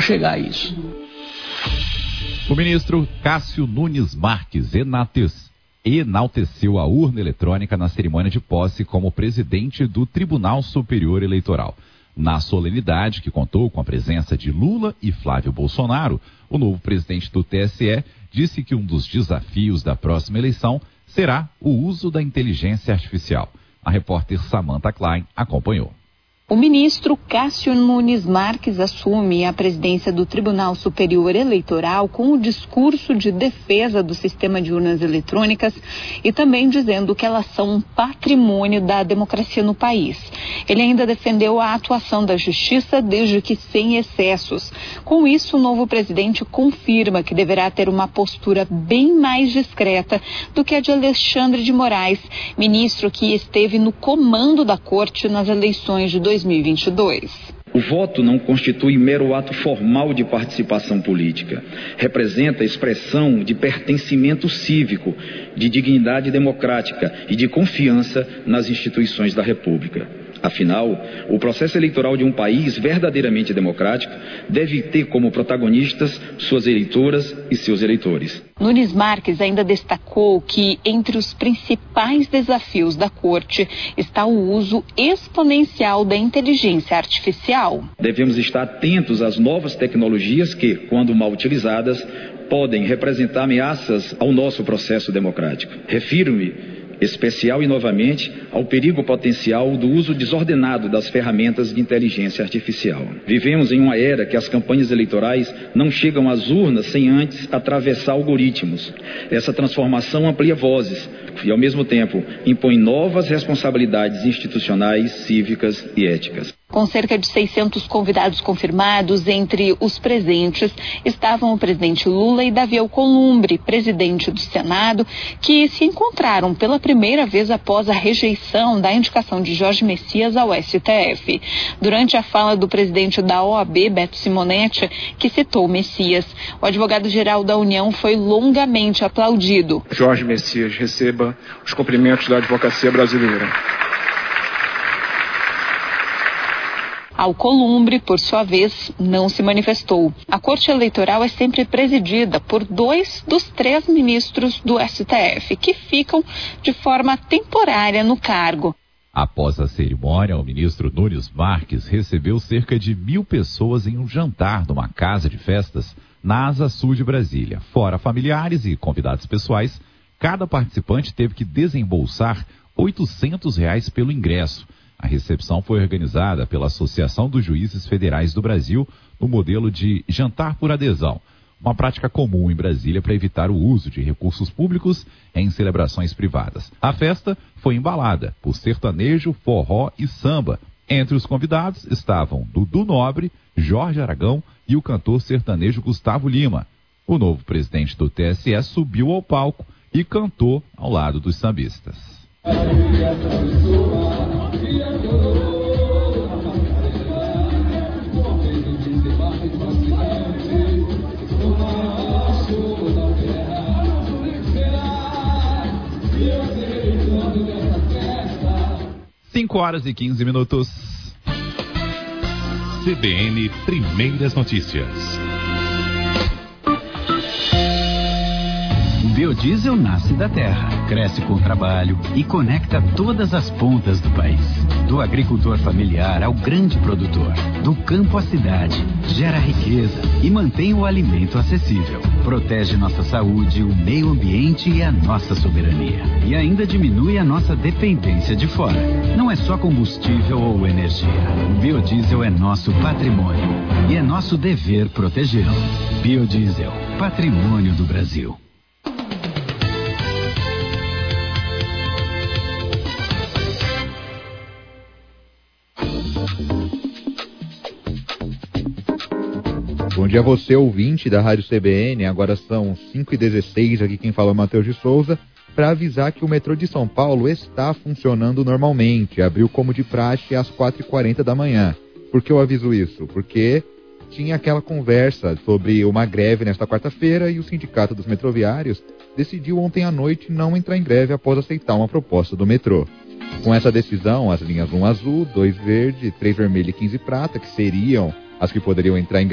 chegar a isso. O ministro Cássio Nunes Marques enalteceu a urna eletrônica na cerimônia de posse como presidente do Tribunal Superior Eleitoral. Na solenidade, que contou com a presença de Lula e Flávio Bolsonaro, o novo presidente do TSE disse que um dos desafios da próxima eleição será o uso da inteligência artificial. A repórter Samantha Klein acompanhou. O ministro Cássio Nunes Marques assume a presidência do Tribunal Superior Eleitoral com o discurso de defesa do sistema de urnas eletrônicas e também dizendo que elas são um patrimônio da democracia no país. Ele ainda defendeu a atuação da justiça desde que sem excessos. Com isso, o novo presidente confirma que deverá ter uma postura bem mais discreta do que a de Alexandre de Moraes, ministro que esteve no comando da corte nas eleições de 2022. O voto não constitui mero ato formal de participação política. Representa a expressão de pertencimento cívico, de dignidade democrática e de confiança nas instituições da República. Afinal, o processo eleitoral de um país verdadeiramente democrático deve ter como protagonistas suas eleitoras e seus eleitores. Nunes Marques ainda destacou que entre os principais desafios da corte está o uso exponencial da inteligência artificial. Devemos estar atentos às novas tecnologias que, quando mal utilizadas, podem representar ameaças ao nosso processo democrático. Refiro-me especial e novamente ao perigo potencial do uso desordenado das ferramentas de inteligência artificial. Vivemos em uma era que as campanhas eleitorais não chegam às urnas sem antes atravessar algoritmos. Essa transformação amplia vozes e, ao mesmo tempo, impõe novas responsabilidades institucionais, cívicas e éticas. Com cerca de 600 convidados confirmados, entre os presentes estavam o presidente Lula e Davi Alcolumbre, presidente do Senado, que se encontraram pela primeira vez após a rejeição da indicação de Jorge Messias ao STF. Durante a fala do presidente da OAB, Beto Simonetti, que citou Messias, o advogado-geral da União foi longamente aplaudido. Jorge Messias receba os cumprimentos da advocacia brasileira. Alcolumbre, por sua vez, não se manifestou. A Corte Eleitoral é sempre presidida por 2 dos 3 ministros do STF, que ficam de forma temporária no cargo. Após a cerimônia, o ministro Nunes Marques recebeu cerca de 1.000 pessoas em um jantar numa casa de festas na Asa Sul de Brasília. Fora familiares e convidados pessoais, cada participante teve que desembolsar R$ 800 pelo ingresso. A recepção foi organizada pela Associação dos Juízes Federais do Brasil no modelo de jantar por adesão, uma prática comum em Brasília para evitar o uso de recursos públicos em celebrações privadas. A festa foi embalada por sertanejo, forró e samba. Entre os convidados estavam Dudu Nobre, Jorge Aragão e o cantor sertanejo Gustavo Lima. O novo presidente do TSE subiu ao palco e cantou ao lado dos sambistas. 5h15. CBN Primeiras Notícias. O biodiesel nasce da terra, cresce com trabalho e conecta todas as pontas do país. Do agricultor familiar ao grande produtor, do campo à cidade, gera riqueza e mantém o alimento acessível. Protege nossa saúde, o meio ambiente e a nossa soberania. E ainda diminui a nossa dependência de fora. Não é só combustível ou energia. O biodiesel é nosso patrimônio e é nosso dever protegê-lo. Biodiesel, patrimônio do Brasil. Bom dia a você, ouvinte da Rádio CBN. Agora são 5h16, aqui quem fala é o Matheus de Souza, para avisar que o metrô de São Paulo está funcionando normalmente. Abriu como de praxe às 4h40 da manhã. Por que eu aviso isso? Porque tinha aquela conversa sobre uma greve nesta quarta-feira e o Sindicato dos Metroviários decidiu ontem à noite não entrar em greve após aceitar uma proposta do metrô. Com essa decisão, as linhas 1 azul, 2 verde, 3 vermelho e 15 prata, que seriam as que poderiam entrar em